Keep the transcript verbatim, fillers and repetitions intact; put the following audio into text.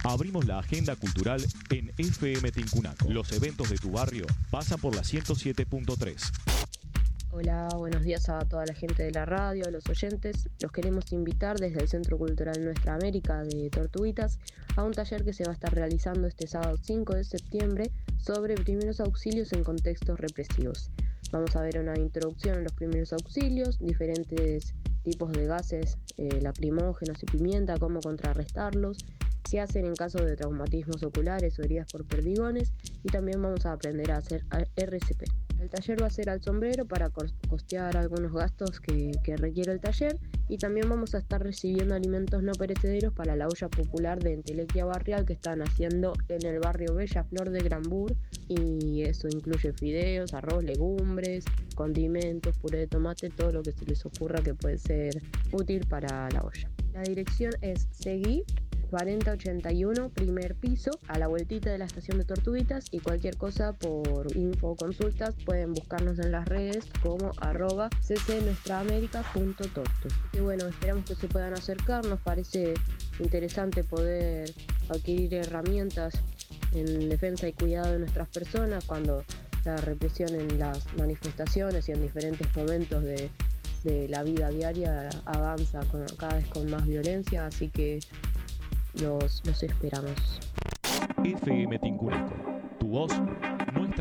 Abrimos la agenda cultural en F M Tincunaco. Los eventos de tu barrio pasan por la ciento siete punto tres. Hola, buenos días a toda la gente de la radio, a los oyentes. Los queremos invitar desde el Centro Cultural Nuestra América de Tortuguitas a un taller que se va a estar realizando este sábado cinco de septiembre sobre primeros auxilios en contextos represivos. Vamos a ver una introducción a los primeros auxilios, diferentes tipos de gases eh, lacrimógenos y pimienta, cómo contrarrestarlos, qué hacer en caso de traumatismos oculares o heridas por perdigones, y también vamos a aprender a hacer R C P. El taller va a ser al sombrero para costear algunos gastos que, que requiere el taller, y también vamos a estar recibiendo alimentos no perecederos para la olla popular de entelequia barrial que están haciendo en el barrio Bella Flor de Granbur, y eso incluye fideos, arroz, legumbres, condimentos, puré de tomate, todo lo que se les ocurra que puede ser útil para la olla. La dirección es Seguí cuarenta ochenta y uno, primer piso, a la vueltita de la estación de Tortuguitas, y cualquier cosa por info o consultas pueden buscarnos en las redes como arroba ccnuestraamerica.tortu. Y bueno, esperamos que se puedan acercar. Nos parece interesante poder adquirir herramientas en defensa y cuidado de nuestras personas cuando la represión en las manifestaciones y en diferentes momentos de, de la vida diaria avanza con, cada vez con más violencia, así que Los, los esperamos. F M Tincunaco, tu voz